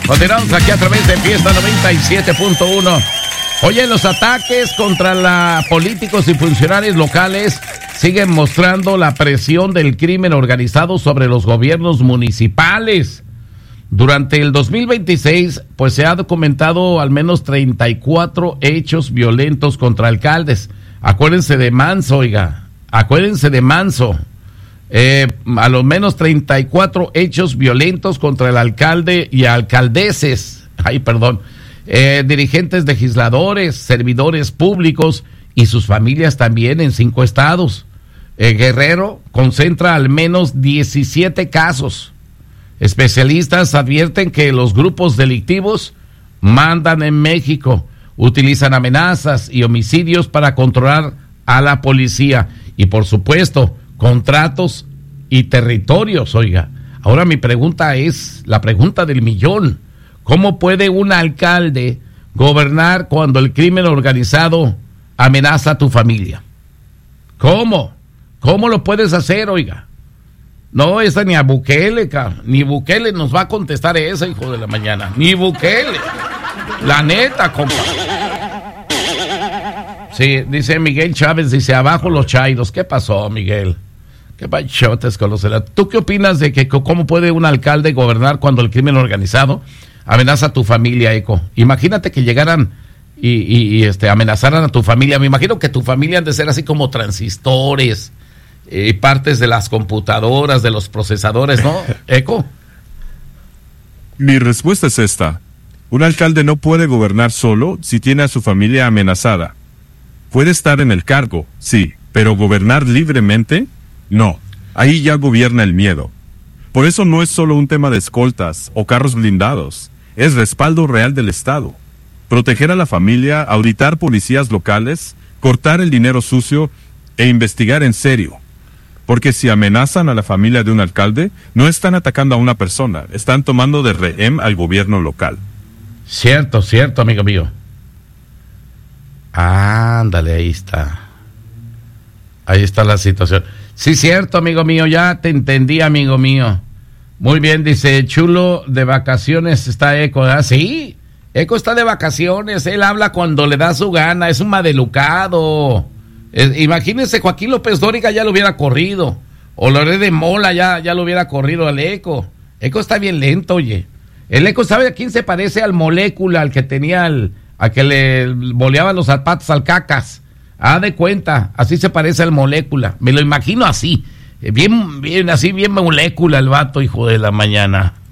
Continuamos aquí a través de Fiesta 97.1. Oye, los ataques contra políticos y funcionarios locales siguen mostrando la presión del crimen organizado sobre los gobiernos municipales. Durante el 2026, pues se ha documentado al menos 34 hechos violentos contra alcaldes. Acuérdense de Manso, oiga, acuérdense de Manso. A lo menos 34 hechos violentos contra el alcalde y alcaldeses, dirigentes legisladores, servidores públicos y sus familias también en 5 estados. Guerrero concentra al menos 17 casos. Especialistas advierten que los grupos delictivos mandan en México, utilizan amenazas y homicidios para controlar a la policía y, por supuesto, contratos y territorios, oiga. Ahora mi pregunta es la pregunta del millón. ¿Cómo puede un alcalde gobernar cuando el crimen organizado amenaza a tu familia? ¿Cómo? ¿Cómo lo puedes hacer, oiga? No, esa ni a Bukele, ni Bukele nos va a contestar esa, hijo de la mañana. Ni Bukele. La neta, compa. Sí, dice Miguel Chávez, dice, abajo los chairos. ¿Qué pasó, Miguel? ¿Qué pachotes con los helados? ¿Tú qué opinas de que cómo puede un alcalde gobernar cuando el crimen organizado amenaza a tu familia, Eco? Imagínate que llegaran y amenazaran a tu familia. Me imagino que tu familia han de ser así como transistores, partes de las computadoras, de los procesadores, ¿no, Eco? Mi respuesta es esta. Un alcalde no puede gobernar solo si tiene a su familia amenazada. Puede estar en el cargo, sí, pero gobernar libremente, no. Ahí ya gobierna el miedo. Por eso no es solo un tema de escoltas o carros blindados, es respaldo real del Estado. Proteger a la familia, auditar policías locales, cortar el dinero sucio e investigar en serio. Porque si amenazan a la familia de un alcalde, no están atacando a una persona, están tomando de rehén al gobierno local. Cierto, amigo mío. Ándale, ahí está. Ahí está la situación. Sí, cierto, amigo mío, ya te entendí, amigo mío. Muy bien, dice, chulo, de vacaciones está Eco, ¿verdad? Sí, Eco está de vacaciones, él habla cuando le da su gana, es un maleducado. Imagínense, Joaquín López Dóriga ya lo hubiera corrido, o Loret de Mola ya lo hubiera corrido al Eco. Eco está bien lento, oye. El Eco, ¿sabe a quién se parece? Al Molécula, al que tenía a que le boleaba los zapatos al Cacas. De cuenta, así se parece al Molécula. Me lo imagino así, bien así, bien Molécula el vato, hijo de la mañana.